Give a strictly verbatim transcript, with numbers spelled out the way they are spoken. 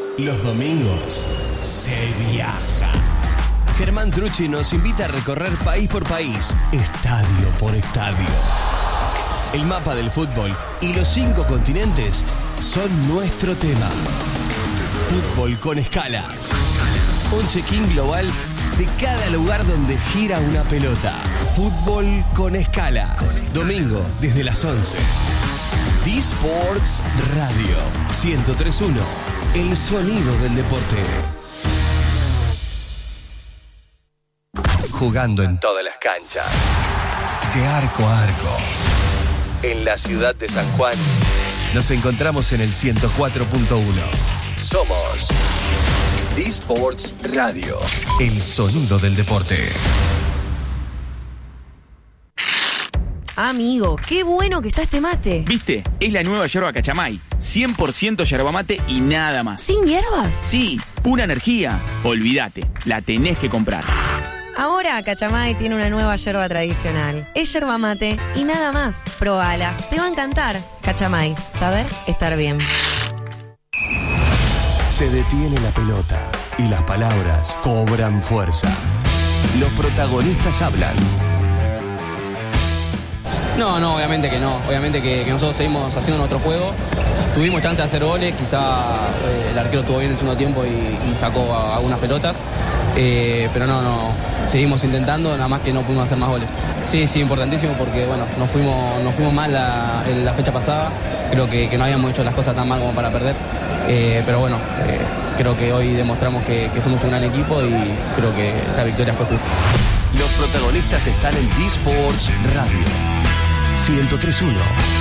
Los domingos se viaja. Germán Trucci nos invita a recorrer país por país, estadio por estadio. El mapa del fútbol y los cinco continentes son nuestro tema. Fútbol con escala. Un check-in global de cada lugar donde gira una pelota. Fútbol con escala. Domingo desde las once. D-Sports Radio ciento tres punto uno. El sonido del deporte. Jugando en todas las canchas. De arco a arco. En la ciudad de San Juan. Nos encontramos en el ciento cuatro punto uno. Somos D-Sports Radio. El sonido del deporte. Amigo, qué bueno que está este mate. ¿Viste? Es la nueva yerba Cachamay. cien por ciento yerba mate y nada más. ¿Sin hierbas? Sí, pura energía. Olvídate, la tenés que comprar. Ahora Cachamay tiene una nueva yerba tradicional. Es yerba mate y nada más. Probala, te va a encantar. Cachamay, saber estar bien. Se detiene la pelota y las palabras cobran fuerza. Los protagonistas hablan. No, no, obviamente que no. Obviamente que, que nosotros seguimos haciendo nuestro juego. Tuvimos chance de hacer goles, quizá eh, el arquero estuvo bien en el segundo tiempo y, y sacó a, algunas pelotas. Eh, pero no, no, seguimos intentando, nada más que no pudimos hacer más goles. Sí, sí, importantísimo porque bueno, nos fuimos, nos fuimos mal la, en la fecha pasada. Creo que, que no habíamos hecho las cosas tan mal como para perder. Eh, pero bueno, eh, creo que hoy demostramos que, que somos un gran equipo y creo que la victoria fue justa. Los protagonistas están en D-Sports Radio ciento tres punto uno.